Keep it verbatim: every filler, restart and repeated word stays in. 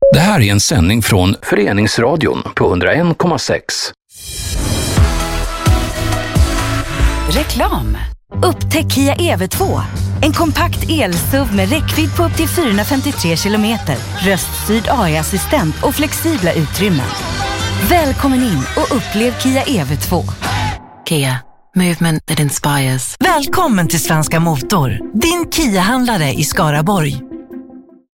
Det här är en sändning från Föreningsradion på hundra en komma sex. Reklam. Upptäck Kia E V två. En kompakt el-S U V med räckvidd på upp till fyrahundrafemtiotre kilometer, röststyrd A I-assistent och flexibla utrymmen. Välkommen in och upplev Kia E V två. Kia. Movement that inspires. Välkommen till Svenska Motor, din Kia-handlare i Skaraborg.